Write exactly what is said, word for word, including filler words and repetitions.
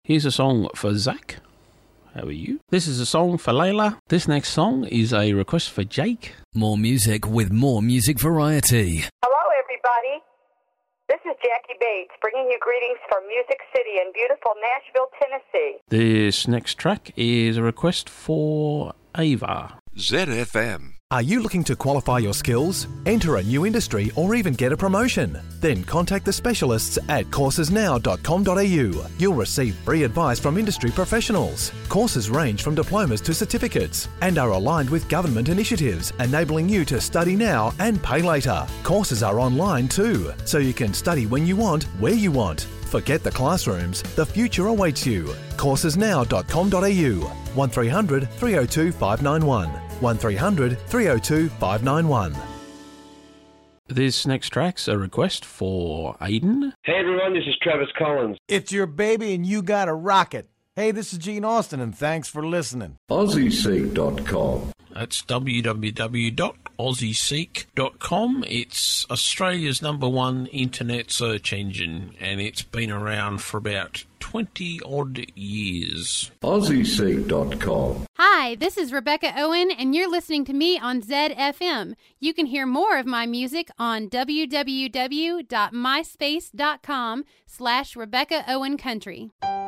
Here's a song for Zach. How are you? This is a song for Layla. This next song is a request for Jake. More music with more music variety. Hello, everybody. This is Jackie Bates, bringing you greetings from Music City in beautiful Nashville, Tennessee. This next track is a request for Ava. Z F M. Are you looking to qualify your skills, enter a new industry, or even get a promotion? Then contact the specialists at courses now dot com dot a u. You'll receive free advice from industry professionals. Courses range from diplomas to certificates and are aligned with government initiatives, enabling you to study now and pay later. Courses are online too, so you can study when you want, where you want. Forget the classrooms, the future awaits you. courses now dot com dot a u. one three hundred, three oh two, five nine one. one three hundred, three oh two, five nine one. This next track's a request for Aiden. Hey everyone, this is Travis Collins. It's your baby and you got a rocket. Hey, this is Gene Austin and thanks for listening. Aussie Seek dot com. That's w w w dot aussie seek dot com. It's Australia's number one internet search engine, and it's been around for about twenty odd years. Aussie Seek dot com. Hi, this is Rebecca Owen, and you're listening to me on Z F M. You can hear more of my music on w w w dot myspace dot com slash Rebecca Owen Country.